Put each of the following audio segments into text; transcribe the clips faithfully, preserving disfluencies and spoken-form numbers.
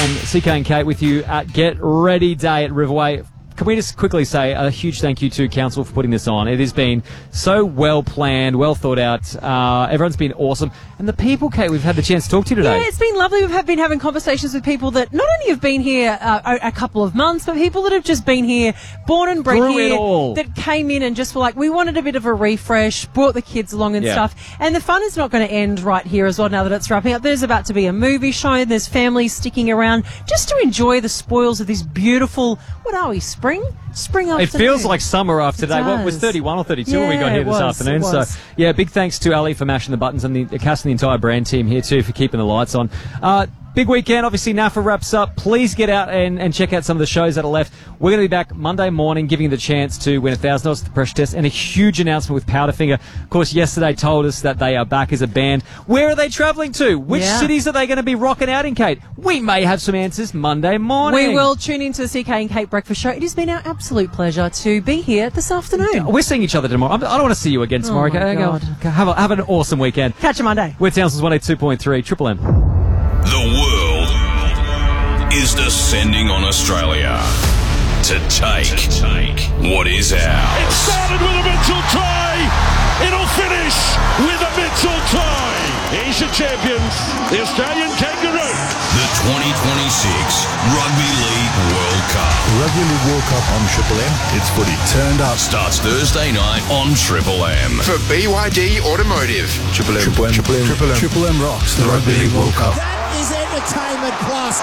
C K and Kate with you at Get Ready Day at Riverway. Can we just quickly say a huge thank you to Council for putting this on. It has been so well planned, well thought out. Uh, everyone's been awesome. And the people, Kate, we've had the chance to talk to you today. Yeah, it's been lovely. We've been having conversations with people that not only have been here uh, a couple of months, but people that have just been here, born and bred Through here, it all. that came in and just were like, we wanted a bit of a refresh, brought the kids along and Yeah. stuff. And the fun is not going to end right here as well now that it's wrapping up. There's about to be a movie show. There's families sticking around just to enjoy the spoils of this beautiful, what are we, spring? Spring afternoon. It feels like summer after today. It What was does. thirty-one or thirty-two when we Yeah, got here it this was, afternoon? it So, was. yeah, big thanks to Ali for mashing the buttons and the, the cast and the entire brand team here too for keeping the lights on. Uh, Big weekend, obviously N A F A wraps up. Please get out and, and check out some of the shows that are left. We're going to be back Monday morning giving you the chance to win one thousand dollars at the pressure test and a huge announcement with Powderfinger. Of course, yesterday told us that they are back as a band. Where are they travelling to? Which Yeah. cities are they going to be rocking out in, Kate? We may have some answers Monday morning. We will tune into the C K and Kate Breakfast Show. It has been our absolute pleasure to be here this afternoon. We're seeing each other tomorrow. I'm- I don't want to see you again tomorrow. Oh, my okay? God. Okay, Have, a, have an awesome weekend. Catch you Monday. We're Townsville's one eighty-two point three, Triple M. The world is descending on Australia to take what is ours. It started with a mental try. It'll finish with a mental try. Here's your champions, the Australian Kangaroo. The twenty twenty-six Rugby League World Cup. Rugby League World Cup on Triple M. It's footy turned up. Starts Thursday night on Triple M. For B Y D Automotive. Triple M. Triple M. Triple M. Triple M. Triple M rocks the Rugby League World Cup. Is entertainment plus.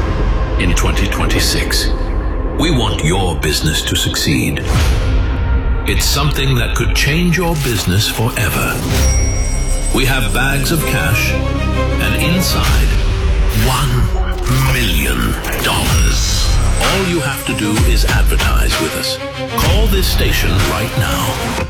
In twenty twenty-six, we want your business to succeed. It's something that could change your business forever. We have bags of cash, and inside, one million dollars. All you have to do is advertise with us. Call this station right now.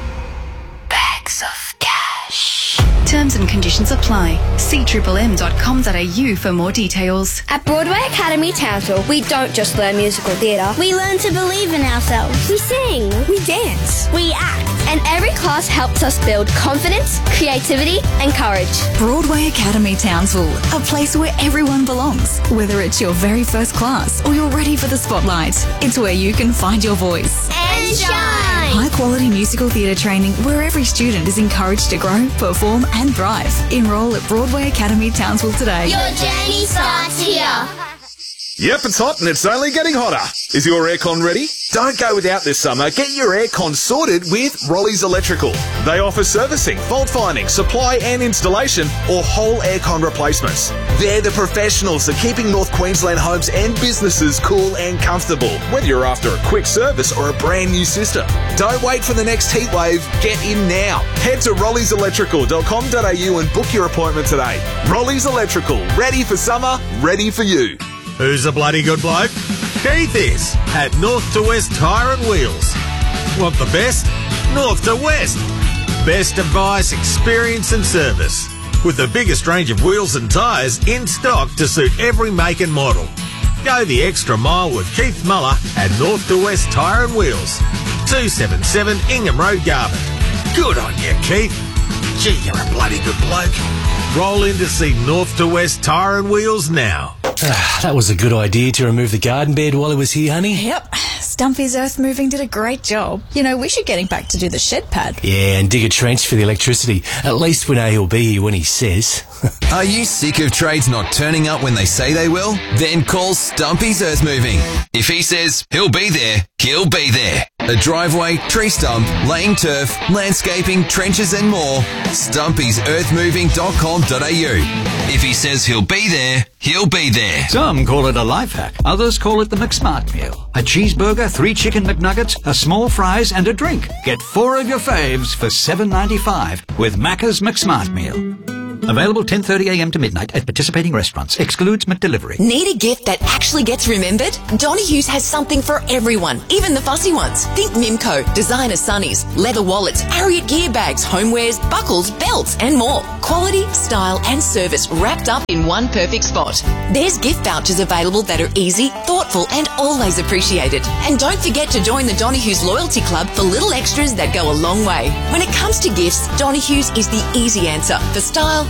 Bags of cash. Terms and conditions apply. See triple m dot com dot a u for more details. At Broadway Academy Townsville, we don't just learn musical theatre. We learn to believe in ourselves. We sing. We dance. We act. And every class helps us build confidence, creativity, and courage. Broadway Academy Townsville, a place where everyone belongs. Whether it's your very first class or you're ready for the spotlight, it's where you can find your voice. And shine! High quality musical theatre training where every student is encouraged to grow, perform and thrive. Enrol at Broadway Academy Townsville today. Your journey starts here. Yep, it's hot and it's only getting hotter. Is your aircon ready? Don't go without this summer. Get your aircon sorted with Rolly's Electrical. They offer servicing, fault finding, supply and installation, or whole aircon replacements. They're the professionals at keeping North Queensland homes and businesses cool and comfortable, whether you're after a quick service or a brand new system. Don't wait for the next heat wave. Get in now. Head to rollies electrical dot com dot a u and book your appointment today. Rolly's Electrical. Ready for summer, ready for you. Who's a bloody good bloke? Keith is at North to West Tyre and Wheels. Want the best? North to West. Best advice, experience and service. With the biggest range of wheels and tyres in stock to suit every make and model. Go the extra mile with Keith Muller at North to West Tyre and Wheels. two seventy-seven Ingham Road, Garvin. Good on you, Keith. Gee, you're a bloody good bloke. Roll in to see North to West Tyre and Wheels now. Ah, that was a good idea to remove the garden bed while he was here, honey. Yep. Stumpy's Earth Moving did a great job. You know, we should get him back to do the shed pad. Yeah, and dig a trench for the electricity. At least we know he'll be here when he says. Are you sick of trades not turning up when they say they will? Then call Stumpy's Earth Moving. If he says he'll be there, he'll be there. A driveway, tree stump, laying turf, landscaping, trenches and more. stumpys earth moving dot com dot a u. If he says he'll be there, he'll be there. Some call it a life hack. Others call it the McSmart meal. A cheeseburger, three chicken McNuggets, a small fries and a drink. Get four of your faves for seven ninety-five with Macca's McSmart meal. Available ten thirty a m to midnight at participating restaurants. Excludes McDelivery. Need a gift that actually gets remembered? Donohue's has something for everyone, even the fussy ones. Think Mimco, designer sunnies, leather wallets, Harriet gear bags, homewares, buckles, belts and more. Quality, style and service wrapped up in one perfect spot. There's gift vouchers available that are easy, thoughtful and always appreciated. And don't forget to join the Donohue's Loyalty Club for little extras that go a long way. When it comes to gifts, Donohue's is the easy answer for style,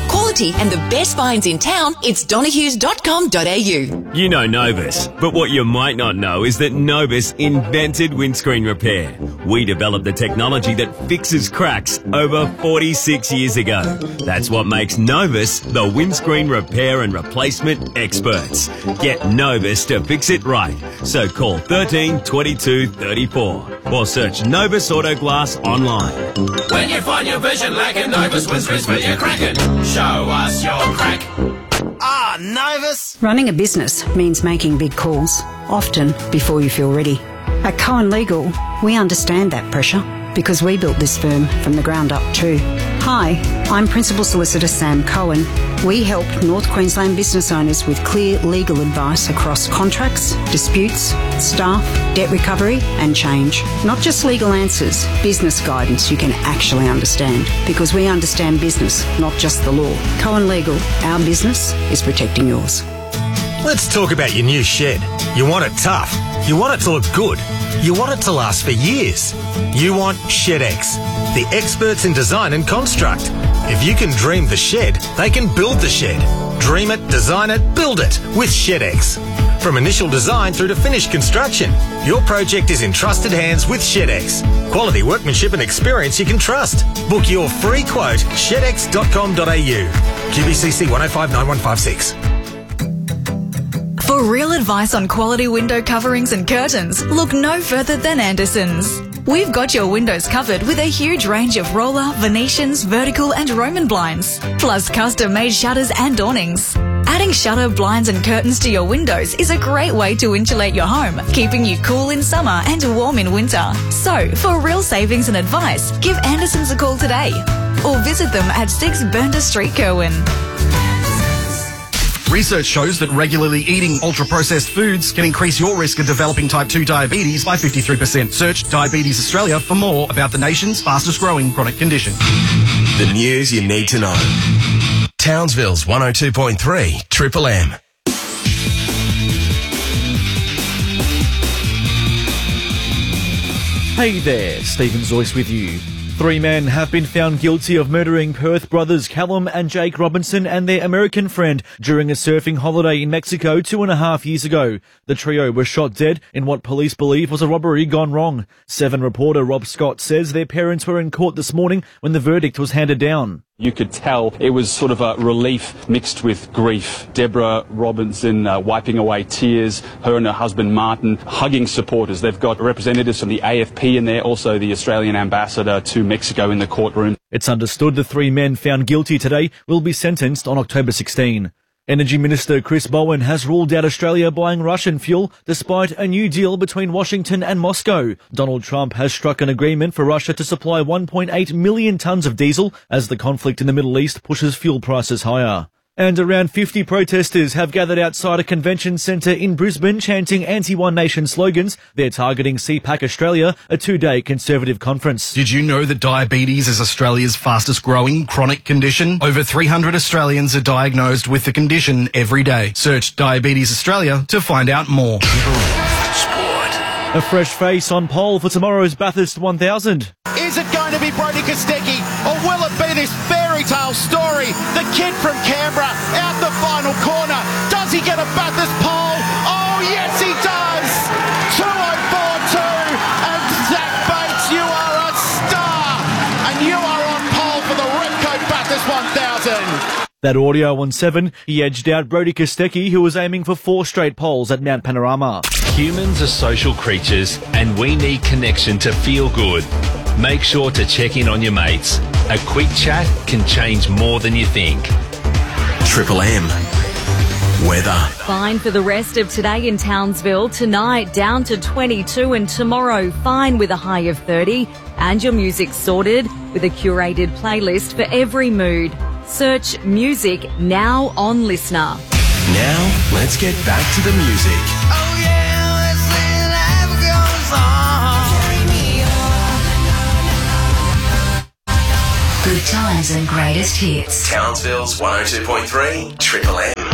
Quality and the best finds in town, it's donahues dot com dot a u. You know Novus, but what you might not know is that Novus invented windscreen repair. We developed the technology that fixes cracks over forty-six years ago. That's what makes Novus the windscreen repair and replacement experts. Get Novus to fix it right. So call thirteen twenty-two thirty-four or search Novus Auto Glass online. When you find your vision lacking, Novus windscreens for your cracking. Show us your crack. Ah, Novus! Running a business means making big calls, often before you feel ready. At Cohen Legal, we understand that pressure because we built this firm from the ground up too. Hi, I'm Principal Solicitor Sam Cohen. We help North Queensland business owners with clear legal advice across contracts, disputes, staff, debt recovery and change. Not just legal answers, business guidance you can actually understand because we understand business, not just the law. Cohen Legal, our business is protecting yours. Let's talk about your new shed. You want it tough. You want it to look good. You want it to last for years. You want ShedX, the experts in design and construct. If you can dream the shed, they can build the shed. Dream it, design it, build it with ShedX. From initial design through to finished construction, your project is in trusted hands with ShedX. Quality workmanship and experience you can trust. Book your free quote, shed x dot com dot a u. Q B C C one oh five nine one five six. For real advice on quality window coverings and curtains, look no further than Anderson's. We've got your windows covered with a huge range of roller, Venetians, vertical and Roman blinds, plus custom-made shutters and awnings. Adding shutter, blinds and curtains to your windows is a great way to insulate your home, keeping you cool in summer and warm in winter. So, for real savings and advice, give Anderson's a call today or visit them at six Burnda Street, Kerwin. Research shows that regularly eating ultra-processed foods can increase your risk of developing type two diabetes by fifty-three percent. Search Diabetes Australia for more about the nation's fastest-growing chronic condition. The news you need to know. Townsville's one oh two point three Triple M. Hey there, Stephen Zoyce with you. Three men have been found guilty of murdering Perth brothers Callum and Jake Robinson and their American friend during a surfing holiday in Mexico two and a half years ago. The trio was shot dead in what police believe was a robbery gone wrong. Seven reporter Rob Scott says their parents were in court this morning when the verdict was handed down. You could tell it was sort of a relief mixed with grief. Deborah Robinson uh, wiping away tears, her and her husband Martin hugging supporters. They've got representatives from the A F P in there, also the Australian ambassador to Mexico in the courtroom. It's understood the three men found guilty today will be sentenced on October sixteenth. Energy Minister Chris Bowen has ruled out Australia buying Russian fuel despite a new deal between Washington and Moscow. Donald Trump has struck an agreement for Russia to supply one point eight million tonnes of diesel as the conflict in the Middle East pushes fuel prices higher. And around fifty protesters have gathered outside a convention centre in Brisbane chanting anti-One Nation slogans. They're targeting C PAC Australia, a two-day Conservative conference. Did you know that diabetes is Australia's fastest growing chronic condition? Over three hundred Australians are diagnosed with the condition every day. Search Diabetes Australia to find out more. A fresh face on pole for tomorrow's Bathurst one thousand. Is it going to be Brodie Kostecki, or will it be this fairy tale story? The kid from Canberra out the final corner. Does he get a Bathurst pole? Oh, yes, he does. two oh four two, and Zach Bates, you are a star, and you are on pole for the Repco Bathurst one thousand. That audio on seven, he edged out Brodie Kostecki, who was aiming for four straight poles at Mount Panorama. Humans are social creatures, and we need connection to feel good. Make sure to check in on your mates. A quick chat can change more than you think. Triple M. Weather. Fine for the rest of today in Townsville. Tonight down to twenty-two, and tomorrow fine with a high of thirty. And your music sorted with a curated playlist for every mood. Search music now on Listener. Now, let's get back to the music. Oh yeah, let's see life goes on. Good times and greatest hits. Townsville's one oh two point three Triple M.